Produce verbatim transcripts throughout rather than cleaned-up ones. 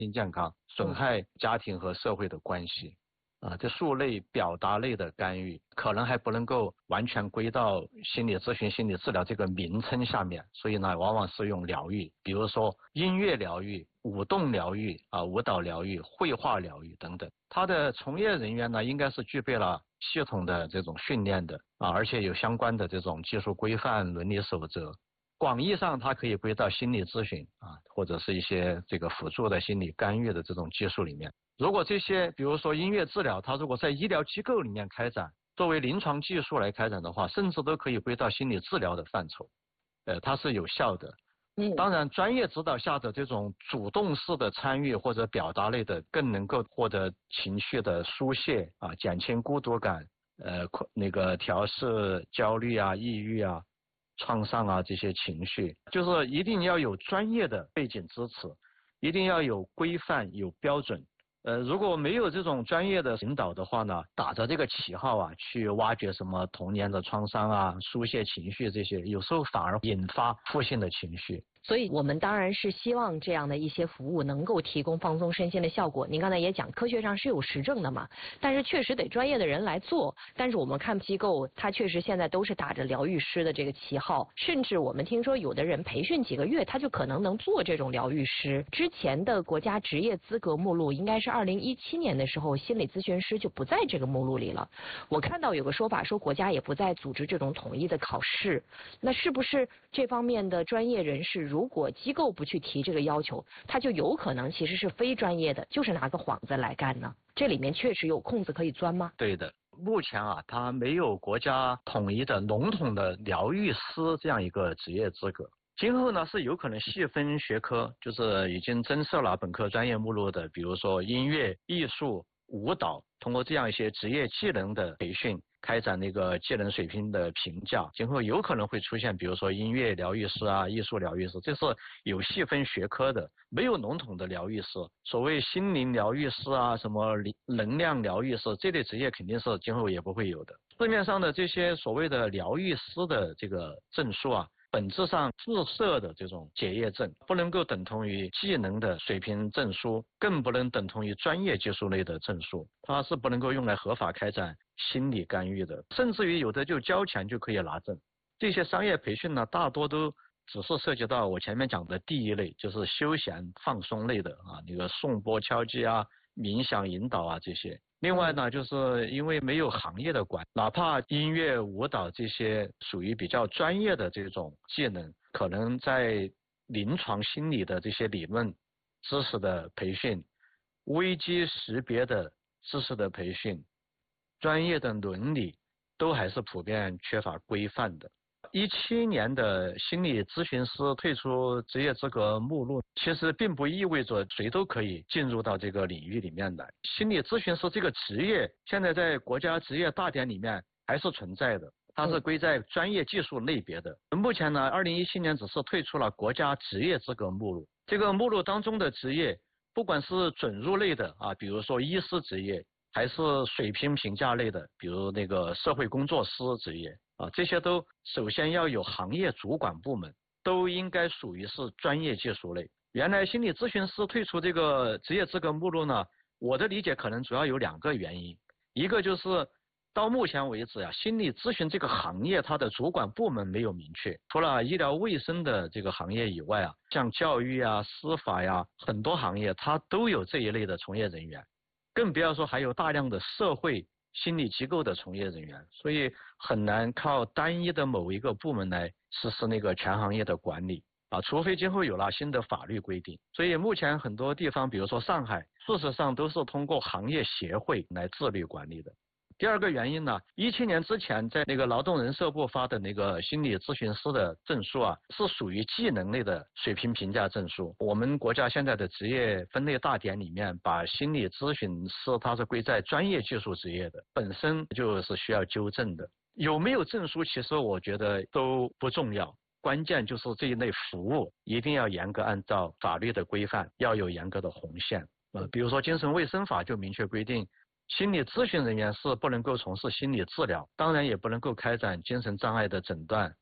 心健康，损害家庭和社会的关系。啊，这数类表达类的干预可能还不能够完全归到心理咨询、心理治疗这个名称下面，所以呢，往往是用疗愈，比如说音乐疗愈、舞动疗愈啊、舞蹈疗愈、绘画疗愈等等。它的从业人员呢，应该是具备了系统的这种训练的啊，而且有相关的这种技术规范、伦理守则。广义上，它可以归到心理咨询啊，或者是一些这个辅助的心理干预的这种技术里面。如果这些，比如说音乐治疗，它如果在医疗机构里面开展，作为临床技术来开展的话，甚至都可以归到心理治疗的范畴，呃，它是有效的。嗯，当然，专业指导下的这种主动式的参与或者表达类的，更能够获得情绪的疏泄啊，减轻孤独感，呃，那个调试焦虑啊、抑郁啊、创伤啊这些情绪，就是一定要有专业的背景支持，一定要有规范、有标准。呃，如果没有这种专业的引导的话呢，打着这个旗号啊，去挖掘什么童年的创伤啊、疏泄情绪这些，有时候反而引发负性的情绪。 所以我们当然是希望这样的一些服务能够提供放松身心的效果。您刚才也讲，科学上是有实证的嘛，但是确实得专业的人来做。但是我们看机构，它确实现在都是打着疗愈师的这个旗号，甚至我们听说有的人培训几个月，他就可能能做这种疗愈师。之前的国家职业资格目录应该是二零一七年的时候，心理咨询师就不在这个目录里了。我看到有个说法说，国家也不再组织这种统一的考试。那是不是这方面的专业人士？如果机构不去提这个要求，他就有可能其实是非专业的，就是拿个幌子来干呢？这里面确实有空子可以钻吗？ 对的，目前啊，它没有国家统一的笼统的疗愈师这样一个职业资格。今后呢，是有可能细分学科，就是已经增设了本科专业目录的，比如说音乐、艺术、舞蹈，通过这样一些职业技能的培训，开展那个技能水平的评价，今后有可能会出现，比如说音乐疗愈师啊、艺术疗愈师，这是有细分学科的，没有笼统的疗愈师。所谓心灵疗愈师啊、什么能量疗愈师，这类职业肯定是今后也不会有的。市面上的这些所谓的疗愈师的这个证书啊，本质上自设的这种结业证，不能够等同于技能的水平证书，更不能等同于专业技术类的证书，它是不能够用来合法开展心理干预的，甚至于有的就交钱就可以拿证。这些商业培训呢，大多都只是涉及到我前面讲的第一类，就是休闲放松类的啊，那个颂钵敲击啊、冥想引导啊这些。另外呢，就是因为没有行业的管，哪怕音乐、舞蹈这些属于比较专业的这种技能，可能在临床心理的这些理论知识的培训、危机识别的知识的培训、专业的伦理，都还是普遍缺乏规范的。一七年的心理咨询师退出职业资格目录，其实并不意味着谁都可以进入到这个领域里面来。心理咨询师这个职业，现在在国家职业大典里面还是存在的，它是归在专业技术类别的。目前呢，二零一七年只是退出了国家职业资格目录。这个目录当中的职业，不管是准入类的啊，比如说医师职业，还是水平评价类的，比如那个社会工作师职业。啊，这些都首先要有行业主管部门，都应该属于是专业技术类。原来心理咨询师退出这个职业资格目录呢，我的理解可能主要有两个原因，一个就是到目前为止啊，心理咨询这个行业它的主管部门没有明确，除了医疗卫生的这个行业以外啊，像教育啊、司法呀，很多行业它都有这一类的从业人员，更不要说还有大量的社会心理机构的从业人员，所以很难靠单一的某一个部门来实施那个全行业的管理啊，除非今后有了新的法律规定。所以目前很多地方，比如说上海，事实上都是通过行业协会来自律管理的。第二个原因呢，一七年之前在那个劳动人社部发的那个心理咨询师的证书啊，是属于技能类的水平评价证书。我们国家现在的职业分类大典里面，把心理咨询师它是归在专业技术职业的，本身就是需要纠正的。有没有证书，其实我觉得都不重要。关键就是这一类服务一定要严格按照法律的规范，要有严格的红线。呃，比如说精神卫生法就明确规定，心理咨询人员是不能够从事心理治疗，当然也不能够开展精神障碍的诊断、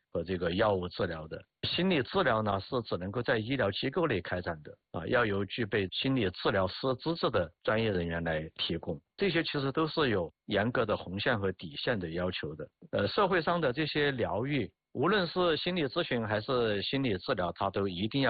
和这个药物治疗的。心理治疗呢是只能够在医疗机构内开展的啊，要由具备心理治疗师资质的专业人员来提供。这些其实都是有严格的红线和底线的要求的。呃，社会上的这些疗愈，无论是心理咨询还是心理治疗，它都一定要